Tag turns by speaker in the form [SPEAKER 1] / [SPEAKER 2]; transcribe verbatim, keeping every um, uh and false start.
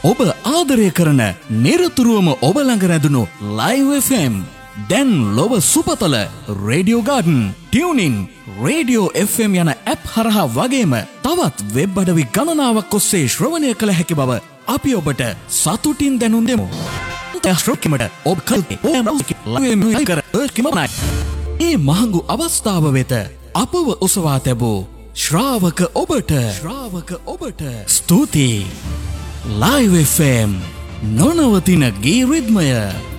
[SPEAKER 1] ඔබ ආදරය කරන නිරතුරුවම ඔබ ළඟ රැඳුණු ලයිව් එෆ් එම් දැන් ලොව සුපතල radio garden tuning radio F M යන ඇප් හරහා වගේම තවත් වෙබ් අඩවි ගණනාවක් ඔස්සේ ශ්‍රවණය කළ හැකි බව අපි ඔබට සතුටින් දැනුම් දෙමු. ඔබ ඒ මහඟු අවස්ථාව වෙත අපව උසවා තැබූ ශ්‍රාවක ඔබට ශ්‍රාවක ඔබට ස්තුතියි. ලයිව් එෆ් එම් නොනවතින ගී රිද්මය.